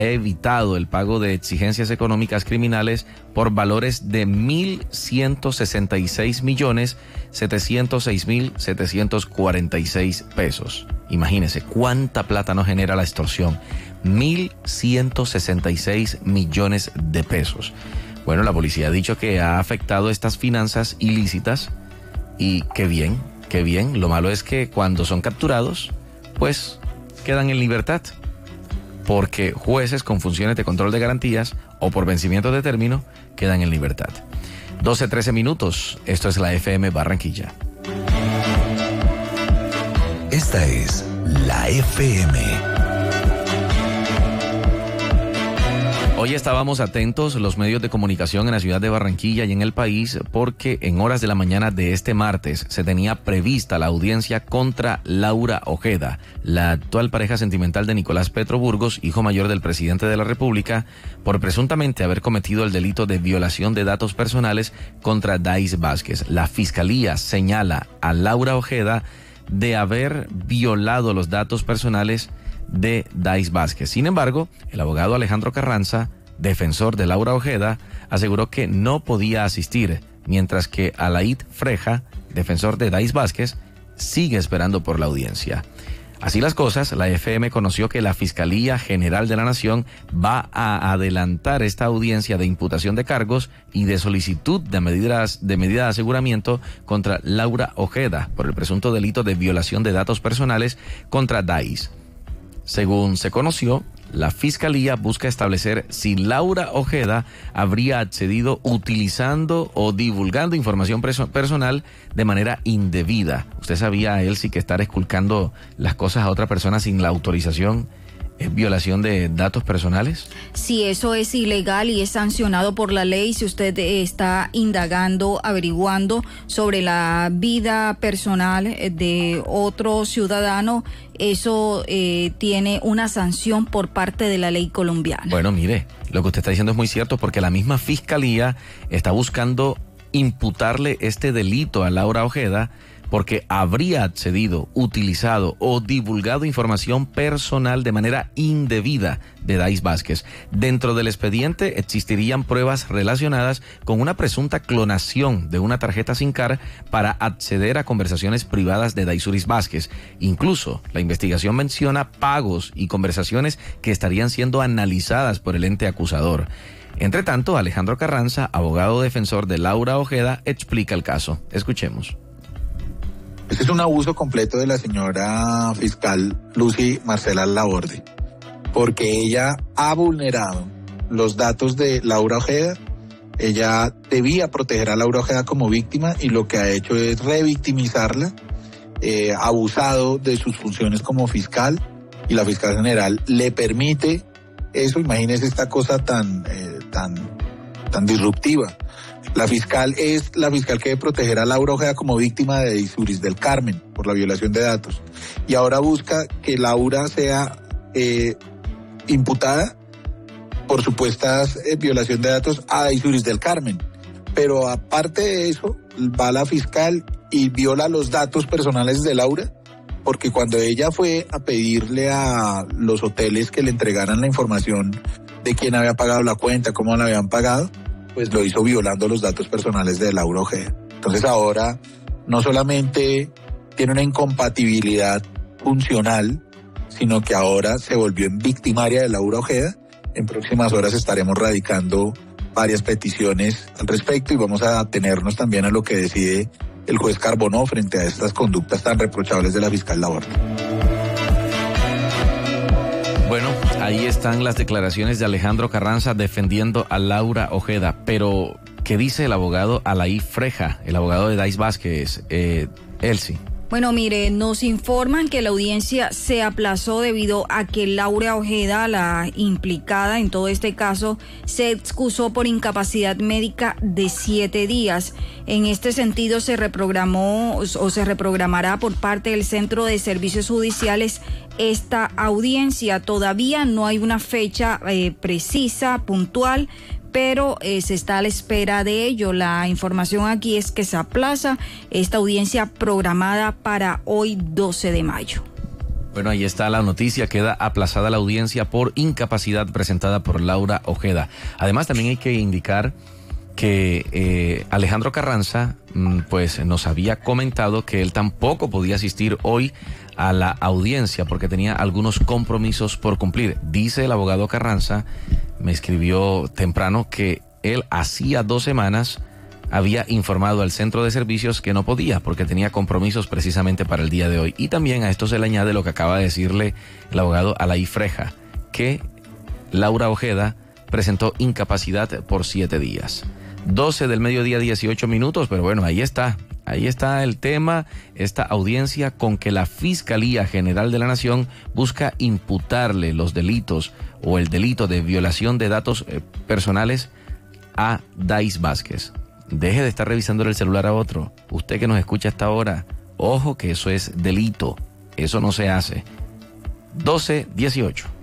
evitado el pago de exigencias económicas criminales por valores de 1.166.706.746 pesos. Imagínense cuánta plata nos genera la extorsión. 1.166 millones de pesos. Bueno, la policía ha dicho que ha afectado estas finanzas ilícitas y qué bien, qué bien. Lo malo es que cuando son capturados, pues quedan en libertad, porque jueces con funciones de control de garantías o por vencimiento de término quedan en libertad. 12:13 minutos. Esto es la FM Barranquilla. Esta es la FM. Hoy estábamos atentos los medios de comunicación en la ciudad de Barranquilla y en el país porque en horas de la mañana de este martes se tenía prevista la audiencia contra Laura Ojeda, la actual pareja sentimental de Nicolás Petro Burgos, hijo mayor del presidente de la República, por presuntamente haber cometido el delito de violación de datos personales contra Days Vázquez. La fiscalía señala a Laura Ojeda de haber violado los datos personales de Days Vázquez. Sin embargo, el abogado Alejandro Carranza, defensor de Laura Ojeda, aseguró que no podía asistir, mientras que Alaid Freja, defensor de Days Vázquez, sigue esperando por la audiencia. Así las cosas, la FM conoció que la Fiscalía General de la Nación va a adelantar esta audiencia de imputación de cargos y de solicitud de medida de aseguramiento contra Laura Ojeda por el presunto delito de violación de datos personales contra Days. Según se conoció, la Fiscalía busca establecer si Laura Ojeda habría accedido utilizando o divulgando información personal de manera indebida. ¿Usted sabía, Elsie, que estar esculcando las cosas a otra persona sin la autorización es violación de datos personales? Sí, eso es ilegal y es sancionado por la ley. Si usted está indagando, averiguando sobre la vida personal de otro ciudadano, eso tiene una sanción por parte de la ley colombiana. Bueno, mire, lo que usted está diciendo es muy cierto, porque la misma Fiscalía está buscando imputarle este delito a Laura Ojeda porque habría accedido, utilizado o divulgado información personal de manera indebida de Days Vázquez. Dentro del expediente existirían pruebas relacionadas con una presunta clonación de una tarjeta SIM card para acceder a conversaciones privadas de Daisuris Vázquez. Incluso la investigación menciona pagos y conversaciones que estarían siendo analizadas por el ente acusador. Entre tanto, Alejandro Carranza, abogado defensor de Laura Ojeda, explica el caso. Escuchemos. Este es un abuso completo de la señora fiscal Lucy Marcela Laborde, porque ella ha vulnerado los datos de Laura Ojeda. Ella debía proteger a Laura Ojeda como víctima y lo que ha hecho es revictimizarla, abusado de sus funciones como fiscal, y la fiscal general le permite eso. Imagínese esta cosa tan disruptiva. La fiscal es la fiscal que debe proteger a Laura Ojeda como víctima de Daisuris del Carmen por la violación de datos. Y ahora busca que Laura sea imputada por supuestas violación de datos a Daisuris del Carmen. Pero aparte de eso, va la fiscal y viola los datos personales de Laura, porque cuando ella fue a pedirle a los hoteles que le entregaran la información de quién había pagado la cuenta, cómo la habían pagado, pues lo hizo violando los datos personales de Laura Ojeda. Entonces ahora no solamente tiene una incompatibilidad funcional, sino que ahora se volvió en victimaria de Laura Ojeda. En próximas horas estaremos radicando varias peticiones al respecto y vamos a atenernos también a lo que decide el juez Carbonó frente a estas conductas tan reprochables de la fiscal Laborde. Bueno, ahí están las declaraciones de Alejandro Carranza defendiendo a Laura Ojeda, pero ¿qué dice el abogado Alaid Freja, el abogado de Days Vázquez, Elsie? Bueno, mire, nos informan que la audiencia se aplazó debido a que Laura Ojeda, la implicada en todo este caso, se excusó por incapacidad médica de 7 días. En este sentido, se reprogramó o se reprogramará por parte del Centro de Servicios Judiciales esta audiencia. Todavía no hay una fecha precisa, puntual, pero se está a la espera de ello. La información aquí es que se aplaza esta audiencia programada para hoy 12 de mayo. Bueno, ahí está la noticia, queda aplazada la audiencia por incapacidad presentada por Laura Ojeda. Además, también hay que indicar que Alejandro Carranza pues nos había comentado que él tampoco podía asistir hoy a la audiencia porque tenía algunos compromisos por cumplir. Dice el abogado Carranza, me escribió temprano, que él hacía 2 semanas había informado al centro de servicios que no podía porque tenía compromisos precisamente para el día de hoy. Y también a esto se le añade lo que acaba de decirle el abogado Alaí Freja, que Laura Ojeda presentó incapacidad por 7 días. 12 del mediodía, 18 minutos, pero bueno, ahí está el tema, esta audiencia con que la Fiscalía General de la Nación busca imputarle los delitos o el delito de violación de datos personales a Dais Vázquez. Deje de estar revisando el celular a otro. Usted que nos escucha hasta ahora, ojo que eso es delito, eso no se hace. 12:18.